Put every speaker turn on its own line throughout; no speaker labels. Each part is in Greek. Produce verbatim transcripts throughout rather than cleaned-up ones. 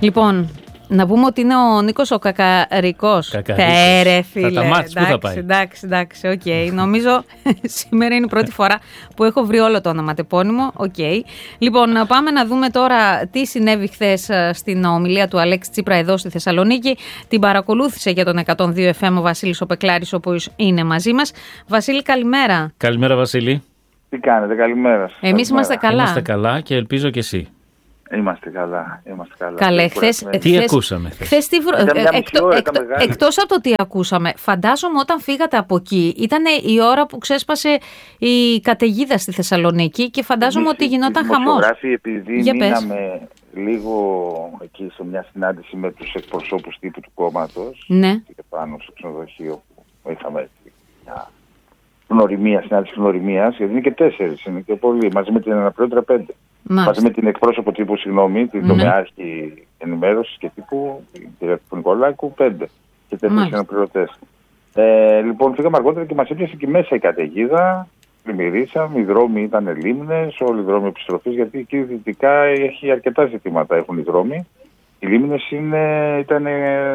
Λοιπόν, να πούμε ότι είναι ο Νίκος ο Κακαρικός. Τέρε, φίλε.
Θα τα μάθεις, πού θα πάει.
Εντάξει, εντάξει, οκ. Okay. Νομίζω σήμερα είναι η πρώτη φορά που έχω βρει όλο το ονοματεπώνυμο. Οκ. Okay. Λοιπόν, πάμε να δούμε τώρα τι συνέβη χθες στην ομιλία του Αλέξη Τσίπρα εδώ στη Θεσσαλονίκη. Την παρακολούθησε για τον εκατόν δύο εφ εμ ο Βασίλης ο Πεκλάρης, ο οποίος είναι μαζί μας. Βασίλη, καλημέρα.
Καλημέρα, Βασίλη.
Τι κάνετε, καλημέρα.
Εμείς είμαστε καλά.
Είμαστε καλά και ελπίζω και εσύ.
Είμαστε καλά, είμαστε καλά.
Καλέ, χθες,
τι χθες, ακούσαμε χθες.
χθες τι βρο... Εκτό, εκτό, εκτός από το τι ακούσαμε, φαντάζομαι όταν φύγατε από εκεί, ήταν η ώρα που ξέσπασε η καταιγίδα στη Θεσσαλονίκη και φαντάζομαι
Εμείς,
ότι γινόταν χαμός.
Επειδή
Για
μείναμε λίγο εκεί σε μια συνάντηση με τους εκπροσώπους τύπου του κόμματος,
ναι.
και πάνω στο ξενοδοχείο που είχαμε μια γνωριμία, συνάντηση γνωριμίας, γιατί είναι και τέσσερις, είναι και πολλοί, μαζί με την αναπληρώτρια πέντε. Μάλιστα. Μαζί με την εκπρόσωπο τύπου, συγγνώμη, την τομεάρχη ναι. ενημέρωσης και τύπου, την κυρία του Νικολάκου, πέντε και τέσσερις αναπληρωτές. Ε, λοιπόν, φύγαμε αργότερα και μας έπιασε εκεί μέσα η καταιγίδα. Πλημμυρίσαμε, οι δρόμοι ήταν λίμνες, όλοι οι δρόμοι επιστροφής, γιατί εκεί δυτικά έχει αρκετά ζητήματα έχουν οι δρόμοι. Οι λίμνες ήταν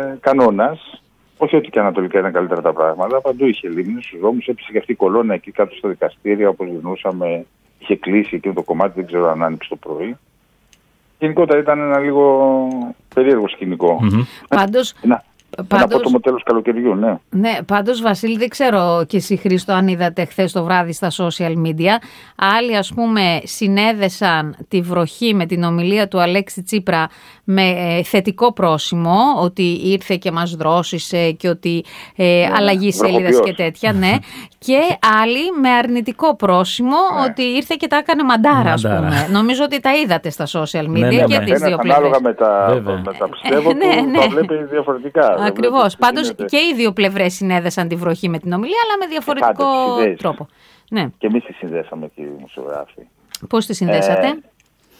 κανόνας. Όχι ότι και ανατολικά ήταν καλύτερα τα πράγματα, παντού είχε λίμνες στους δρόμους, έπεσε και αυτή η κολόνα εκεί κάτω στα δικαστήρια, όπως γυρνούσαμε, είχε κλείσει εκείνο το κομμάτι, δεν ξέρω αν άνοιξε το πρωί. Γενικότερα ήταν ένα λίγο περίεργο σκηνικό.
Mm-hmm. Πάντως...
Να.
Πάντως,
ένα από το τέλος καλοκαιριού, ναι.
Ναι, πάντως Βασίλη, δεν ξέρω και εσύ Χρήστο αν είδατε χθες το βράδυ στα social media. Άλλοι ας πούμε συνέδεσαν τη βροχή με την ομιλία του Αλέξη Τσίπρα με ε, θετικό πρόσημο, ότι ήρθε και μας δρόσισε και ότι ε, ναι, αλλαγή σελίδας και τέτοια, ναι. Και άλλοι με αρνητικό πρόσημο, ναι. ότι ήρθε και τα έκανε μαντάρα, ας πούμε. Νομίζω ότι τα είδατε στα social media ναι, ναι, και ναι. τις δύο πλευρές.
Ανάλογα με τα, με τα πιστεύω του, ναι, ναι. τα βλέπει διαφορετικά.
Ακριβώς. Πάντως και οι δύο πλευρές συνέδεσαν τη βροχή με την ομιλία, αλλά με διαφορετικό ε, τρόπο. Ναι.
Και εμείς τη συνδέσαμε και οι δημοσιογράφοι.
Πώς τη συνδέσατε? Ε,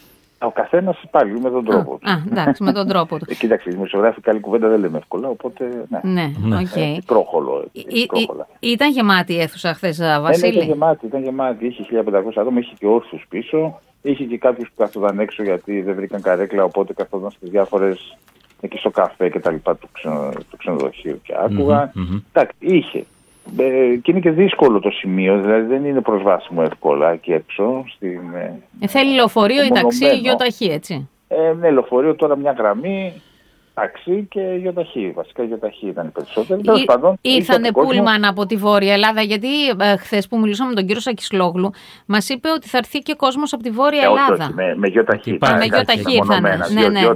ο καθένας πάλι με τον τρόπο
α, του. Α, εντάξει, με τον τρόπο του.
Ε, κοίταξε, οι δημοσιογράφοι καλή κουβέντα δεν λέμε εύκολα, οπότε ναι.
Ναι, οκ. Okay.
Ε, πρόχολο.
Ήταν γεμάτη η αίθουσα χθες, Βασίλη?
Ε, ήταν γεμάτη, ήταν γεμάτη. Είχε χίλια πεντακόσια άτομα, είχε και όρθους πίσω. Είχε και κάποιους που καθόταν έξω γιατί δεν βρήκαν καρέκλα, οπότε καθόταν στις διάφορες. Εκεί στο καφέ και τα λοιπά του, ξενο, του ξενοδοχείου και άκουγα. Mm-hmm. Εντάξει, είχε. Ε, και είναι και δύσκολο το σημείο, δηλαδή δεν είναι προσβάσιμο εύκολα εκεί έξω. Στην,
ε, θέλει λεωφορείο ή ταξί ή γεωταχή, έτσι.
Ε, ναι, λεωφορείο τώρα μια γραμμή, ταξί και γεωταχή. Βασικά γεωταχή ήταν οι περισσότεροι. Τέλος πάντων,
ήρθανε πούλμαν από τη Βόρεια Ελλάδα, γιατί ε, χθες που μιλήσαμε με τον κύριο Σακισλόγλου, μας είπε ότι θα έρθει και κόσμος από τη Βόρεια
ε,
Ελλάδα.
Όχι, με, με γεωταχή.
Α, με γεωταχή ήρθανε. Ναι, ναι.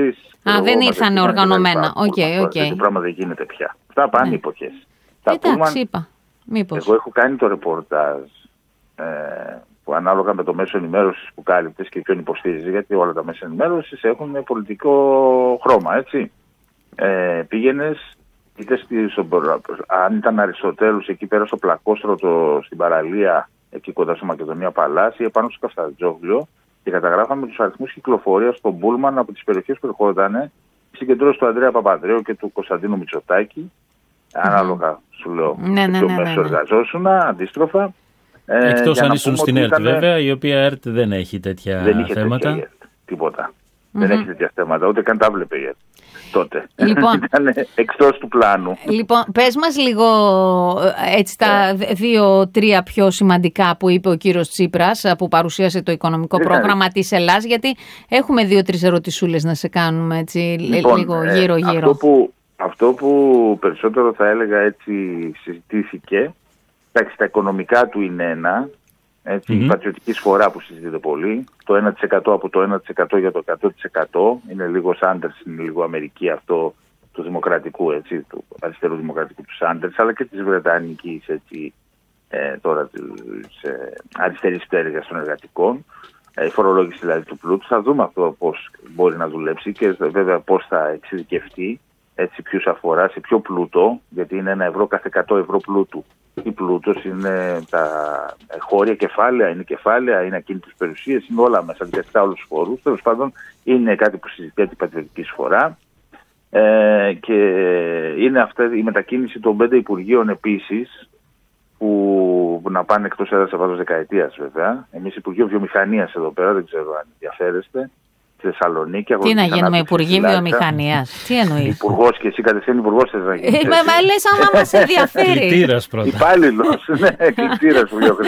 Α, δεν ήρθανε οργανωμένα. Οκ, οκ.
Το πράγμα δεν γίνεται πια. Αυτά πάνε ναι. εποχές.
Εντάξει, είπα. Μήπως.
Εγώ έχω κάνει το ρεπορτάζ ε, που ανάλογα με το μέσο ενημέρωσης που κάλυπτες και ποιον υποστήριζε, γιατί όλα τα μέσα ενημέρωσης έχουν πολιτικό χρώμα, έτσι. Ε, πήγαινες, είτε στη, στο, αν ήταν Αριστοτέλους εκεί πέρα στο Πλακόστρωτο, στην παραλία, εκεί κοντά στο Μακεδονία Παλάση, επάνω στο Καφτατζόγλιο, και καταγράφαμε τους αριθμούς κυκλοφορίας στον Πούλμαν από τις περιοχές που ερχόταν, συγκεντρώσεις του Ανδρέα Παπανδρέου και του Κωνσταντίνου Μητσοτάκη. Mm-hmm. Ανάλογα, σου λέω,
ναι, ναι,
το
ναι, ναι,
μέσο
ναι.
εργαζόσουνα, αντίστροφα. Ε,
Εκτός αν ήσουν στην ΕΡΤ,
ήταν...
βέβαια, η οποία ΕΡΤ δεν έχει τέτοια
δεν είχε
θέματα.
Τέτοια, τίποτα. Mm-hmm.
Δεν
έχει τέτοια θέματα, ούτε καν τα βλέπε η ΕΡΤ. Τότε.
Λοιπόν,
ήταν εκτός του πλάνου.
Λοιπόν, πες μας λίγο έτσι τα δύο-τρία πιο σημαντικά που είπε ο κύριος Τσίπρας, που παρουσίασε το οικονομικό δεν πρόγραμμα της Ελλάδας, γιατί έχουμε δύο-τρεις ερωτησούλες να σε κάνουμε έτσι
λοιπόν,
λίγο γύρω-γύρω.
Αυτό που, αυτό που περισσότερο θα έλεγα έτσι συζητήθηκε, εντάξει, τα οικονομικά του είναι ένα, έτσι, mm-hmm. η πατριωτική εισφορά που συζητείται πολύ, το ένα τοις εκατό από το ένα τοις εκατό για το εκατό τοις εκατό, είναι λίγο Σάντερς, είναι λίγο Αμερική αυτό του δημοκρατικού, έτσι, του αριστερού δημοκρατικού του Σάντερς, αλλά και της Βρετανικής, έτσι, ε, τώρα της ε, αριστερής πτέρυγας των εργατικών, ε, η φορολόγηση δηλαδή του πλούτου. Θα δούμε αυτό πώς μπορεί να δουλέψει και βέβαια πώς θα εξειδικευτεί, έτσι, ποιους αφορά, σε ποιο πλούτο, γιατί είναι ένα ευρώ κάθε εκατό ευρώ πλούτου. Η πλούτος είναι τα χώρια κεφάλαια, είναι κεφάλαια, είναι ακίνητες περιουσίες, είναι όλα μέσα, αντικαθιστά όλους τους φόρους. Τέλος πάντων, είναι κάτι που συζητιέται η πατριωτική εισφορά ε, και είναι αυτή η μετακίνηση των πέντε υπουργείων επίσης, που, που να πάνε εκτός έδρας σε βάθος δεκαετίας βέβαια. Εμείς Υπουργείο Βιομηχανίας εδώ πέρα, δεν ξέρω αν ενδιαφέρεστε. στη Θεσσαλονίκη.
Τι να γίνουμε, Υπουργοί Βιομηχανίας? Τι εννοείς?
Υπουργός και εσύ κατευθείαν υπουργός θες να γίνεις?
Ε, μα, μα λες άμα μας ενδιαφέρει.
Κλητήρας πρώτα.
Υπάλληλος, ναι, κλητήρας που λέω.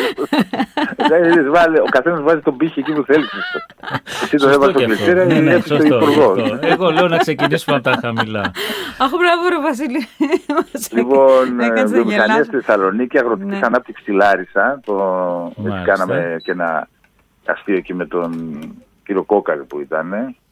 Ο καθένας βάζει τον πύχη εκεί που θέλει. Εσύ το έβαζε τον κλητήρα ή είναι το υπουργό.
Εγώ λέω να ξεκινήσουμε από τα χαμηλά.
Αχ, μπράβο ρε Βασίλη.
Λοιπόν, βιομηχανία στη Θεσσαλονίκη, αγροτική ανάπτυξη στη Λάρισα. Έτσι κάναμε και ένα αστείο εκεί με τον κύριο Κόκαλη που ήταν,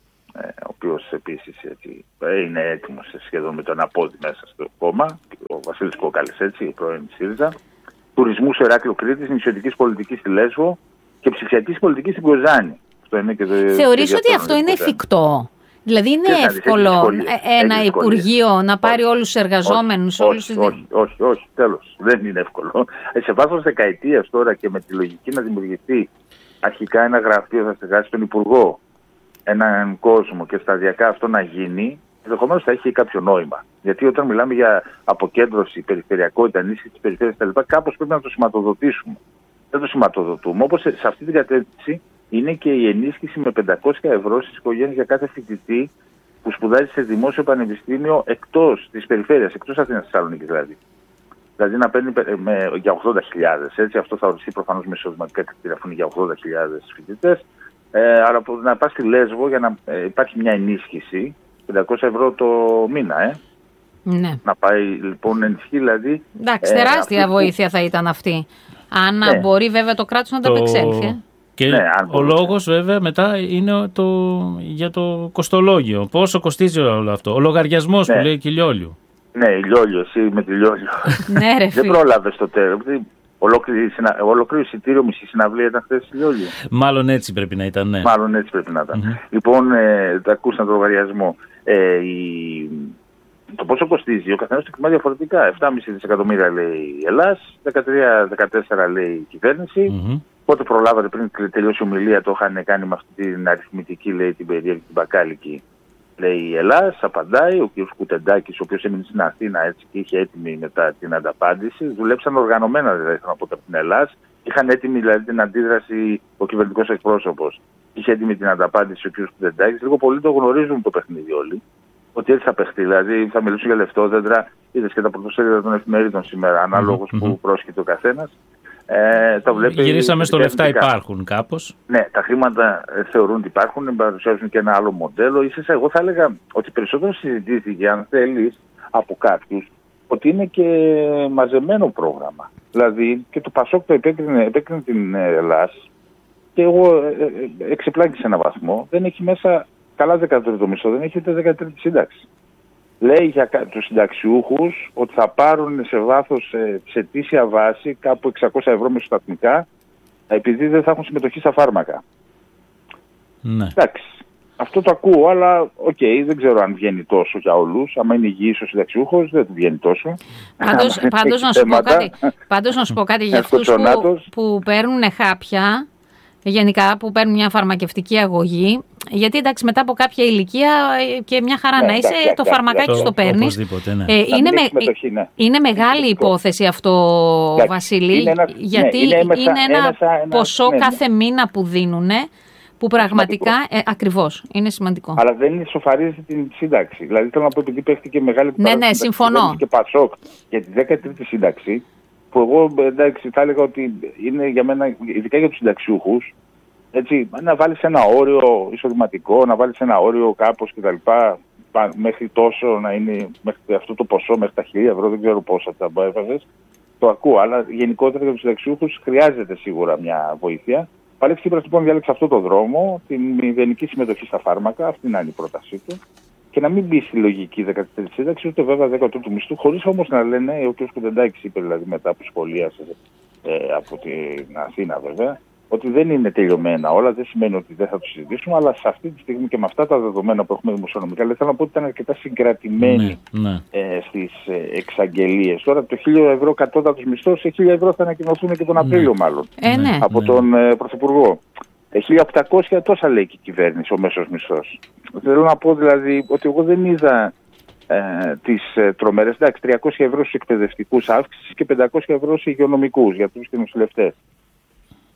ο οποίος επίσης έτσι, είναι έτοιμος σχεδόν με τον απόδι μέσα στο κόμμα, ο Βασίλης Κόκαλης, έτσι, πρώην ΣΥΡΙΖΑ. Τουρισμού στο Ηράκλειο Κρήτης, νησιωτικής πολιτικής στη Λέσβο και ψηφιακής πολιτικής στην Κοζάνη.
Θεωρείς ότι αυτό είναι εφικτό? Δηλαδή είναι εύκολο ένα Υπουργείο να πάρει όλους τους εργαζόμενους?
Όχι,
όλους
όχι, όχι, όχι, όχι, τέλος. Δεν είναι εύκολο. Σε βάθος δεκαετίας τώρα και με τη λογική να δημιουργηθεί αρχικά ένα γραφείο θα στεγάσει τον Υπουργό, έναν κόσμο και σταδιακά αυτό να γίνει, ενδεχομένως θα έχει κάποιο νόημα. Γιατί όταν μιλάμε για αποκέντρωση, περιφερειακότητα, ενίσχυση της περιφέρειας κτλ., κάπως πρέπει να το σηματοδοτήσουμε. Δεν το σηματοδοτούμε. Όπως σε αυτή την κατεύθυνση είναι και η ενίσχυση με πεντακόσια ευρώ στις οικογένειες για κάθε φοιτητή που σπουδάζει σε δημόσιο πανεπιστήμιο εκτός της περιφέρειας, εκτός Αθήνας, Θεσσαλονίκης δηλαδή. Δηλαδή να παίρνει με, για ογδόντα χιλιάδες, έτσι, αυτό θα οριστεί προφανώς με εισοδηματικά κριτήρια, αφού είναι για ογδόντα χιλιάδες φοιτητές. Ε, άρα να πας στη Λέσβο για να ε, υπάρχει μια ενίσχυση, πεντακόσια ευρώ το μήνα, ε.
Ναι.
Να πάει λοιπόν να ενισχύει δηλαδή.
Εντάξει, ε, τεράστια βοήθεια που... θα ήταν αυτή. Αν ναι. μπορεί βέβαια το κράτος να το απεξέλθει.
Και ναι, ο λόγος βέβαια μετά είναι το, για το κοστολόγιο. Πόσο κοστίζει όλο αυτό. Ο λογαριασμός ναι. που λέει και Λιόλιου.
Ναι, η Λιόλιο, εσύ με τη Λιόλιο.
Ναι, ρε,
δεν πρόλαβες το τέλος. Ολόκληρο εισιτήριο μισή συναυλία ήταν χθες στη Λιόλιο.
Μάλλον έτσι πρέπει να ήταν, ναι.
Μάλλον έτσι πρέπει να ήταν.
Mm-hmm.
Λοιπόν, ε, τα ακούσαν το λογαριασμό. Ε, η... Το πόσο κοστίζει, ο καθένας το εκτιμά διαφορετικά. επτά κόμμα πέντε δισεκατομμύρια λέει η Ελλάς, δεκατρία δεκατέσσερα λέει η κυβέρνηση.
Mm-hmm.
Πότε προλάβατε πριν τελειώσει η ομιλία, το είχαν κάνει με αυτή την αριθμητική, λέει, την περίεργη, την μπακάλικη. Λέει η Ελλάς, απαντάει, ο κ. Κουτεντάκης, ο οποίος έμεινε στην Αθήνα έτσι και είχε έτοιμη μετά την ανταπάντηση. Δουλέψαν οργανωμένα δηλαδή από την Ελλάς. Είχαν έτοιμη δηλαδή την αντίδραση ο κυβερνητικός εκπρόσωπος. Είχε έτοιμη την ανταπάντηση ο κ. Κουτεντάκης. Λίγο πολύ το γνωρίζουν το παιχνίδι όλοι. Ότι έτσι θα παιχτεί. Δηλαδή θα μιλήσουν για λεφτόδεντρα. Είδες και τα πρωτοσέλιδα των εφημερίδων σήμερα, ανάλογος mm-hmm. που πρόσχεται ο καθένας. Ε, τα βλέπει,
γυρίσαμε στο λεφτά υπάρχουν κάπως.
Ναι, τα χρήματα ε, θεωρούν ότι υπάρχουν, παρουσιάζουν και ένα άλλο μοντέλο. Ίσως εγώ θα έλεγα ότι περισσότερο συζητήθηκε, αν θέλεις, από κάποιους, ότι είναι και μαζεμένο πρόγραμμα. Δηλαδή και το Πασόκ το επέκρινε, επέκρινε την Ελλάς και εγώ ε, ε, εξεπλάγει σε έναν βαθμό. Δεν έχει μέσα καλά δεκατρίτο μισθό, δεν έχει ούτε δεκατρίτη σύνταξη. Λέει για τους συνταξιούχους ότι θα πάρουν σε βάθος, σε αιτήσια βάση, κάπου εξακόσια ευρώ μεσοσταθμικά, επειδή δεν θα έχουν συμμετοχή στα φάρμακα.
Ναι.
Εντάξει, αυτό το ακούω, αλλά οκ, okay, δεν ξέρω αν βγαίνει τόσο για όλους. Άμα είναι υγιής ο συνταξιούχος, δεν του βγαίνει τόσο.
Πάντως, πάντως, να, σου πω κάτι, πάντως να σου πω κάτι για αυτούς που, που παίρνουν χάπια, γενικά που παίρνουν μια φαρμακευτική αγωγή. Γιατί εντάξει, μετά από κάποια ηλικία και μια χαρά ναι, να είσαι, εντάξει, το φαρμακάκι το, στο παίρνεις.
Ναι.
Ε, είναι, με, ναι. είναι μεγάλη υπόθεση αυτό, εντάξει, Βασίλη, είναι ένα, γιατί ναι, είναι, είναι ένα, ένα, ένα ποσό ναι, ναι. κάθε μήνα που δίνουν, που πραγματικά ε, ακριβώς είναι σημαντικό.
Αλλά δεν ισοφαρίζει την σύνταξη. Δηλαδή θέλω να πω, επειδή παίχτηκε μεγάλη
ναι, ναι, συμφωνώ.
Και Πασόκ για τη δέκατη σύνταξη, που εγώ εντάξει, θα έλεγα ότι είναι για μένα, ειδικά για τους συνταξιούχους, έτσι, να βάλεις ένα όριο εισοδηματικό, να βάλεις ένα όριο κάπως κτλ. Μέχρι τόσο να είναι, μέχρι αυτό το ποσό, μέχρι τα χίλια ευρώ, δεν ξέρω πόσα θα έβαζες. Το ακούω, αλλά γενικότερα για τους συνταξιούχους χρειάζεται σίγουρα μια βοήθεια. Ο Αλέξης Τσίπρας λοιπόν διάλεξε αυτό το δρόμο, την μηδενική συμμετοχή στα φάρμακα, αυτή είναι η πρότασή του. Και να μην μπει στη λογική δεκατρίτης σύνταξη, ούτε βέβαια δέκατου του μισθού, χωρίς όμως να λένε, ο κ. Κουτεντάκης είπε δηλαδή μετά που σχολίασε ε, από την Αθήνα βέβαια, ότι δεν είναι τελειωμένα όλα, δεν σημαίνει ότι δεν θα το συζητήσουμε, αλλά σε αυτή τη στιγμή και με αυτά τα δεδομένα που έχουμε δημοσιονομικά, λέει, θέλω να πω ότι ήταν αρκετά συγκρατημένοι
ναι, ναι.
ε, στις ε, εξαγγελίες. Τώρα το χίλιο ευρώ κατώτατος μισθός, σε χίλια ευρώ θα ανακοινωθούν και τον Απρίλιο ναι. μάλλον,
ε, ναι.
από
ναι.
τον ε, Πρωθυπουργό. Ε, χίλια οκτακόσια τόσα λέει και η κυβέρνηση, ο μέσος μισθός. Θέλω να πω δηλαδή ότι εγώ δεν είδα ε, τις ε, τρομερές, εντάξει, τριακόσια ευρώ στους εκπαιδευτικούς αύξησης και πεντακόσια ευρώ στους υγειονομικούς για τους και νοσηλευτές.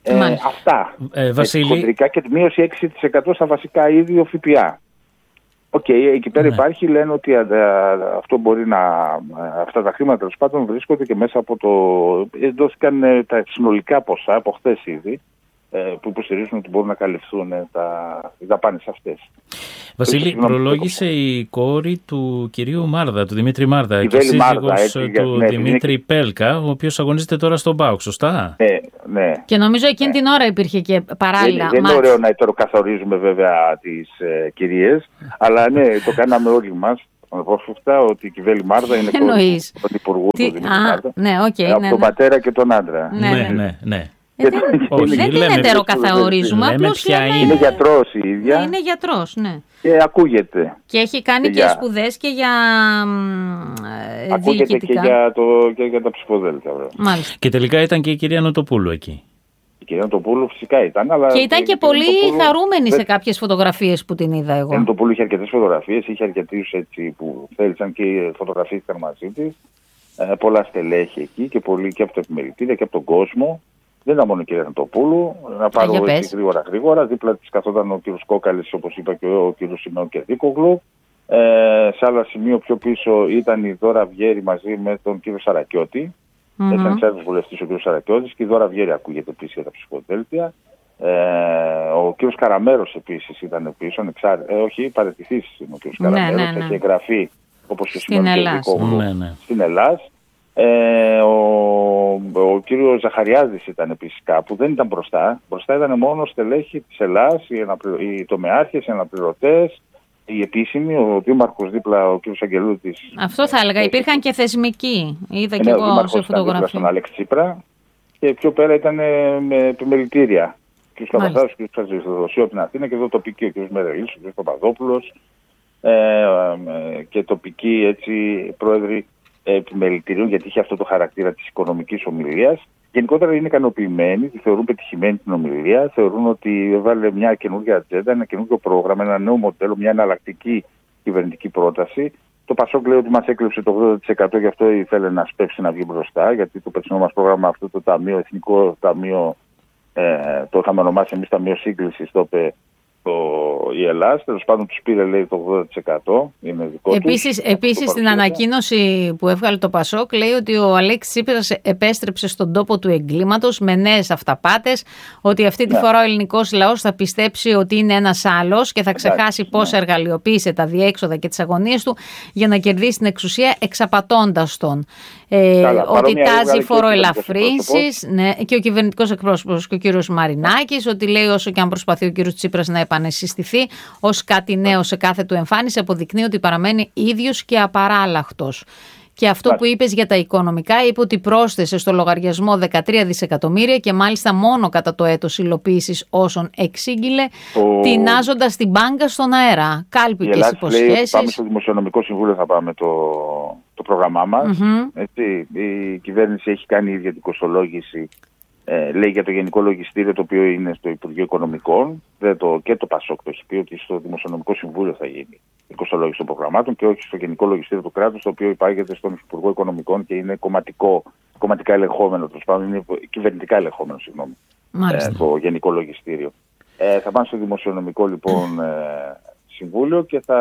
Ε, αυτά.
Ε, Βασίλη.
Χοντρικά και τη μείωση έξι τοις εκατό στα βασικά είδη ο ΦΠΑ. Οκ, okay, εκεί πέρα ναι. υπάρχει, λένε ότι α, α, αυτό μπορεί να, αυτά τα χρήματα τέλος πάντων βρίσκονται και μέσα από το, δόθηκαν ε, τα συνολικά ποσά από χθες ήδη, ε, που υποστηρίζουν ότι μπορούν να καλυφθούν ε, τα, οι δαπάνες αυτές.
Βασίλη, προλόγησε η κόρη του κυρίου Μάρδα, του Δημήτρη Μάρδα, και σύζυγος του ναι, Δημήτρη είναι... Πέλκα, ο οποίος αγωνίζεται τώρα στον ΠΑΟΚ, σωστά?
Ναι, ναι.
Και νομίζω εκείνη
ναι.
την ώρα υπήρχε και παράλληλα.
Δεν, δεν είναι ωραίο να καθορίζουμε βέβαια τις ε, κυρίες, αλλά ναι, το κάναμε όλοι μας. Αναπόφευκτα ότι η Κιβέλη Μάρδα είναι κόρη του υπουργού του Δημήτρη Μάρδα.
Ναι, okay,
από
ναι,
τον
ναι.
πατέρα και τον άντρα.
Ναι, ναι, ναι. ναι.
Ε, δεν
Όχι,
δεν την ετεροκαθαρίζουμε, απλώς
είναι, είναι γιατρός η ίδια.
Ναι, είναι γιατρός, ναι.
Και ακούγεται.
Και έχει κάνει και, και σπουδές και για ε,
ακούγεται και για, το, και για τα ψηφοδέλτια.
Μάλιστα.
Και τελικά ήταν και η κυρία Νοτοπούλου εκεί.
Η κυρία Νοτοπούλου φυσικά ήταν. Αλλά
και ήταν και, και πολύ Νοτοπούλου... χαρούμενη σε κάποιες φωτογραφίες που την είδα εγώ.
Η Νοτοπούλου είχε αρκετές φωτογραφίες, είχε αρκετούς έτσι που θέλησαν και φωτογραφίστηκαν μαζί της. Ε, πολλά στελέχη εκεί και πολλοί και από τα επιμελητήρια και από τον κόσμο. Δεν ήταν μόνο η κυρία Νοτοπούλου, να πάρω έτσι γρήγορα γρήγορα. Δίπλα της καθόταν ο κύριος Κόκαλης, όπως είπα, και ο κύριος Σιμεών Κερδίκογλου. Ε, σε άλλο σημείο πιο πίσω ήταν η Δώρα Βιέρη μαζί με τον κύριο Σαρακιώτη. Mm-hmm. Ήταν εξάρτητος βουλευτής ο κύριος Σαρακιώτης και η Δώρα Βιέρη ακούγεται επίσης για τα ψηφοδέλτια. Ε, ο κύριος Καραμέρος επίσης ήταν πίσω. Εξάρ... Ε, όχι, παραιτηθής είναι ο κύριος Καραμέρος. Ναι, ναι, ναι. Έχει εγγραφεί όπως και ο Σιμεών Κερδίκογλου ναι, ναι. στην Ελλάδα. Ε, ο, ο κύριος Ζαχαριάδης ήταν επίσης κάπου, δεν ήταν μπροστά. Μπροστά ήταν μόνο στελέχη της Ελλάς, οι, αναπληρω... οι τομεάρχες, οι αναπληρωτές, οι επίσημοι, ο δήμαρχος δίπλα, ο κύριος Αγγελούτης.
Αυτό θα έλεγα, υπήρχαν και θεσμικοί, είδα και εγώ σε φωτογραφία.
Στον Αλέξη Τσίπρα και πιο πέρα ήταν με επιμελητήρια. Ο κύριος Καβασάρος, ο κύριος Ξαζηστοδοσίου από την Αθήνα και εδώ τοπική, ο κύριος Μερελής, ο κύριος Παπαδόπουλος ε, ε, και τοπικοί έτσι πρόεδροι επιμελητηρίων, γιατί είχε αυτό το χαρακτήρα της οικονομικής ομιλίας. Γενικότερα είναι ικανοποιημένοι, τη θεωρούν πετυχημένη την ομιλία, θεωρούν ότι έβαλε μια καινούργια ατζέντα, ένα καινούργιο πρόγραμμα, ένα νέο μοντέλο, μια εναλλακτική κυβερνητική πρόταση. Το Πασόκ λέει ότι μας έκλεψε το ογδόντα τοις εκατό, γι' αυτό ήθελε να σπεύσει να βγει μπροστά, γιατί το περσινό μας πρόγραμμα, αυτό το ταμείο, εθνικό ταμείο, ε, το είχαμε ονομάσει εμείς Ταμείο Σύγκλησης, το είπε η Ελλάδα, τέλος πάντων τους πήρε λέει το ογδόντα τοις εκατό, είναι δικό
επίσης,
τους.
Επίσης στην ανακοίνωση που έβγαλε το Πασόκ λέει ότι ο Αλέξης Τσίπρας επέστρεψε στον τόπο του εγκλήματος με νέες αυταπάτες, ότι αυτή τη ναι. φορά ο ελληνικός λαός θα πιστέψει ότι είναι ένας άλλος και θα ξεχάσει Εντάξει, πώς ναι. εργαλειοποίησε τα διέξοδα και τις αγωνίες του για να κερδίσει την εξουσία εξαπατώντας τον. Ε, Καλά, ότι τάζει φοροελαφρύνσεις ναι, και ο κυβερνητικός εκπρόσωπος και ο κύριος Μαρινάκης, ότι λέει όσο και αν προσπαθεί ο κύριος Τσίπρας να επανεσυστηθεί ως κάτι νέο σε κάθε του εμφάνιση, αποδεικνύει ότι παραμένει ίδιος και απαράλλαχτος. Και αυτό που είπες για τα οικονομικά, είπε ότι πρόσθεσε στο λογαριασμό δεκατρία δισεκατομμύρια και μάλιστα μόνο κατά το έτος υλοποίησης όσων εξήγηλε, το... τεινάζοντας την μπάγκα στον αέρα. Κάλπικες υποσχέσεις.
Πάμε στο Δημοσιονομικό Συμβούλιο, θα πάμε το, το πρόγραμμά μας. Mm-hmm. Έτσι, η κυβέρνηση έχει κάνει ίδια την κοστολόγηση. Ε, λέει για το Γενικό Λογιστήριο, το οποίο είναι στο Υπουργείο Οικονομικών, δε το, και το Πασόκ το έχει πει ότι στο Δημοσιονομικό Συμβούλιο θα γίνει η κοστολόγηση των προγραμμάτων και όχι στο Γενικό Λογιστήριο του κράτους, το οποίο υπάγεται στον Υπουργό Οικονομικών και είναι κομματικό, κομματικά ελεγχόμενο, τέλος πάντων, είναι κυβερνητικά ελεγχόμενο, συγγνώμη, ε, το Γενικό Λογιστήριο. Ε, θα πάμε στο Δημοσιονομικό λοιπόν ε, Συμβούλιο και θα,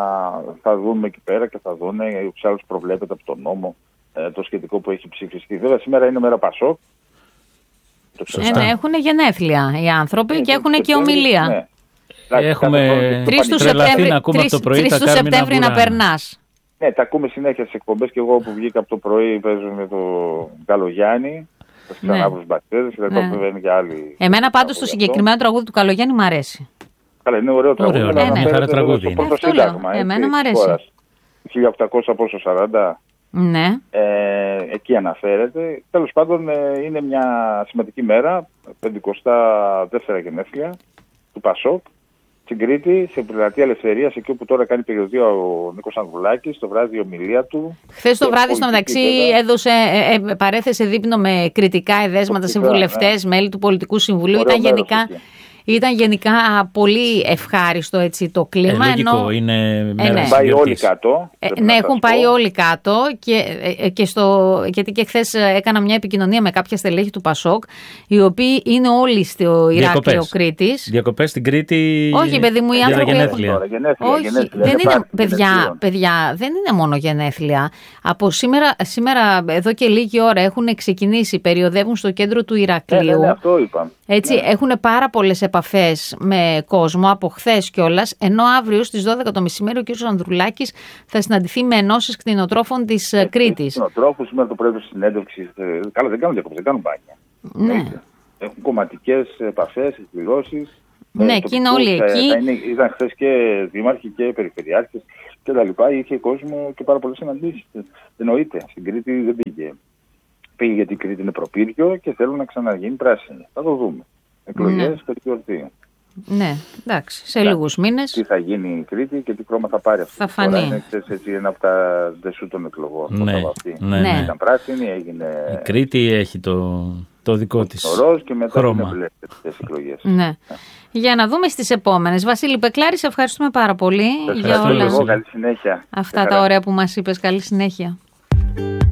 θα δούμε εκεί πέρα και θα δουν, ούτως ή άλλως προβλέπεται από τον νόμο ε, το σχετικό που έχει ψηφιστεί. Βέβαια σήμερα είναι μέρα Πασόκ.
Ε, ναι, έχουν γενέθλια οι άνθρωποι ε, και έχουν και ομιλία. Ναι.
Έχουμε τρεις του
Σεπτέμβρη να περνάς.
Ναι, τα ακούμε συνέχεια στις εκπομπές και εγώ που βγήκα από το πρωί παίζω με τον Καλογιάννη. Θα ξανά βρω μπακτέρες και μετά βέβαια και άλλοι.
Εμένα πάντως το συγκεκριμένο τραγούδι του Καλογιάννη μου αρέσει.
Καλά, είναι ωραίο τραγούδι.
Ωραίο, ναι, ναι, τραγούδι.
Το σύνταγμα.
Εμένα μου αρέσει.
χίλια οκτακόσια σαράντα.
Ναι.
Ε, εκεί αναφέρεται. Τέλος πάντων ε, είναι μια σημαντική μέρα, πεντηκοστά δεύτερα γενέθλια του Πασόκ, στην Κρήτη, σε πλατεία Ελευθερίας, εκεί όπου τώρα κάνει περιοδία ο Νίκος Ανδρουλάκης, το βράδυ η ομιλία του.
Χθες το βράδυ στο μεταξύ έδωσε, ε, ε, παρέθεσε δείπνο με κριτικά εδέσματα σε βουλευτές, ναι. μέλη του Πολιτικού Συμβουλίου. Ήταν γενικά, Ήταν γενικά πολύ ευχάριστο έτσι το κλίμα.
Ε, λογικό,
ενώ...
είναι
ε,
μέρα
ναι.
Έχουν πάει όλοι κάτω.
Ε, ναι, έχουν πάει όλοι κάτω και, και στο, γιατί και χθες έκανα μια επικοινωνία με κάποια στελέχη του Πασόκ, οι οποίοι είναι όλοι στο Ηράκλειο Κρήτης.
Διακοπές στην Κρήτη.
Όχι, παιδί μου, οι άνθρωποι
γενέθλια.
έχουν...
γενέθλια,
Όχι,
γενέθλια,
δεν είναι,
είναι
παιδιά, παιδιά, δεν είναι μόνο γενέθλια. Από σήμερα, σήμερα, εδώ και λίγη ώρα έχουν ξεκινήσει, περιοδεύουν στο κέντρο του Ηρακλείου.
Ναι, ναι, ναι, αυτό είπα.
Έτσι, ναι. Έχουν πάρα πολλές επαφές με κόσμο από χθες κιόλας, ενώ αύριο στις δώδεκα το μεσημέρι ο κ. Ανδρουλάκης θα συναντηθεί με ενώσεις κτηνοτρόφων της ε, Κρήτης.
Κτηνοτρόφους σήμερα το πρωί στη συνέντευξη. Καλά, δεν κάνουν διακοπές, δεν κάνουν μπάνια.
Ναι.
Έχουν κομματικές επαφές, εκδηλώσεις.
Ναι, εκεί είναι όλοι εκεί.
Ήταν χθες και δήμαρχοι και περιφερειάρχες και τα λοιπά. Είχε κόσμο και πάρα πολλές συναντήσεις. Εννοείται, στην Κρήτη δεν πήγε. Πήγε γιατί η Κρήτη είναι προπύργιο και θέλουν να ξαναγίνει πράσινη. Θα το δούμε. Εκλογές και τη γιορτή.
Ναι, εντάξει, σε λίγους μήνες.
Τι θα γίνει η Κρήτη και τι χρώμα θα πάρει αυτή.
Θα φανεί.
Είναι έτσι, ένα από τα δεσού των εκλογών.
Ναι, ναι,
ναι.
Ήταν πράσινη, έγινε...
Η Κρήτη έχει το, το δικό της
ροζ και μετά
χρώμα.
Είναι μπλε εκλογές.
Ναι. ναι. Για να δούμε στις επόμενες. Βασίλη Πεκλάρη, σε ευχαριστούμε πάρα πολύ
Σας
για όλα
εγώ, καλή συνέχεια.
αυτά τα ωραία που μας είπες. Καλή συνέχεια.